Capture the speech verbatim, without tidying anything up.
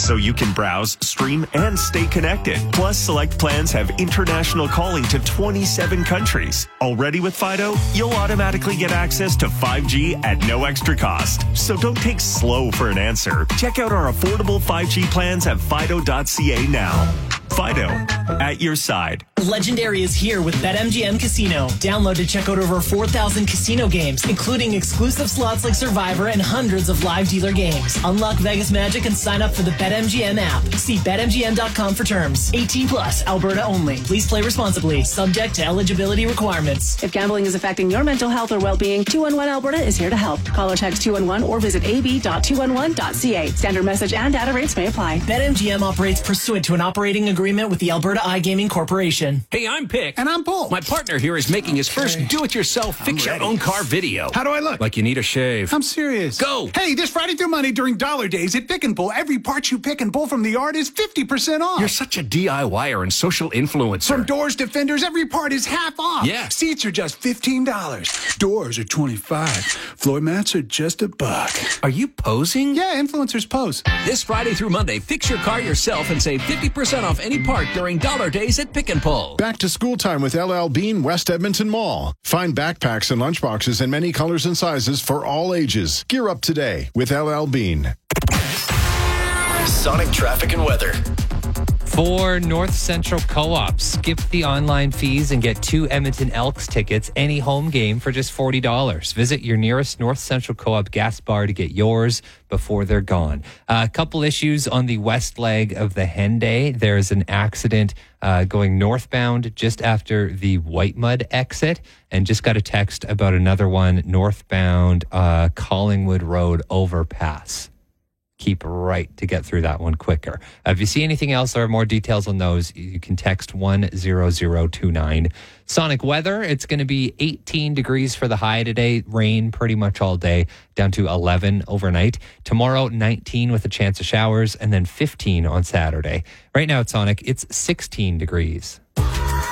so you can browse, stream, and stay connected. Plus, select plans have international calling to twenty-seven countries. Already with Fido, you'll automatically get access to five G at no extra cost. So don't take slow for an answer. Check out our affordable five G plans at fido dot c a now. Fido, at your side. Legendary is here with BetMGM Casino. Download to check out over four thousand casino games, including exclusive slots like Survivor and hundreds of live dealer games. Unlock Vegas Magic and sign up for the BetMGM app. See bet M G M dot com for terms. eighteen plus, Alberta only. Please play responsibly. Subject to eligibility requirements. If gambling is affecting your mental health or well-being, two one one Alberta is here to help. Call or text two one one or visit a b dot two one one dot c a. Standard message and data rates may apply. BetMGM operates pursuant to an operating agreement with the Alberta iGaming Corporation. Hey, I'm Pick. And I'm Paul. My partner here is making his first do-it-yourself fix-your-own-car video. How do I look? Like you need a shave. I'm serious. Go! Hey, this Friday through Monday during Dollar Days at Pick and Pull, every part you pick and pull from the yard is fifty percent off. You're such a DIYer and social influencer. From doors to fenders, every part is half off. Yeah. Seats are just fifteen dollars. Doors are twenty-five dollars. Floor mats are just a buck. Are you posing? Yeah, influencers pose. This Friday through Monday, fix your car yourself and save fifty percent off any part during Dollar Days at Pick and Pull. Back to school time with L L Bean, West Edmonton Mall. Find backpacks and lunchboxes in many colors and sizes for all ages. Gear up today with L L Bean. Sonic traffic and weather. For North Central Co-op, skip the online fees and get two Edmonton Elks tickets any home game for just forty dollars. Visit your nearest North Central Co-op gas bar to get yours before they're gone. Uh, a couple issues on the west leg of the Henday. There's an accident uh, going northbound just after the White Mud exit, and just got a text about another one northbound uh, Collingwood Road overpass. Keep right to get through that one quicker. Uh, if you see anything else or more details on those, you can text one zero zero two nine. Sonic weather, it's going to be eighteen degrees for the high today. Rain pretty much all day, down to eleven overnight. Tomorrow, nineteen with a chance of showers, and then fifteen on Saturday. Right now at Sonic, it's sixteen degrees.